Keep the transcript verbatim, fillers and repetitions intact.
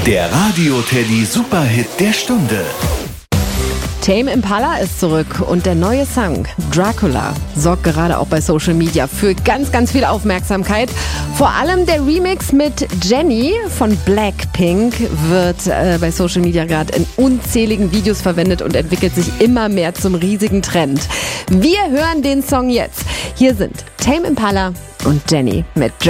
Der Radio Teddy Superhit der Stunde. Tame Impala ist zurück und der neue Song Dracula sorgt gerade auch bei Social Media für ganz, ganz viel Aufmerksamkeit. Vor allem der Remix mit Jennie von Blackpink wird äh, bei Social Media gerade in unzähligen Videos verwendet und entwickelt sich immer mehr zum riesigen Trend. Wir hören den Song jetzt. Hier sind Tame Impala und Jennie mit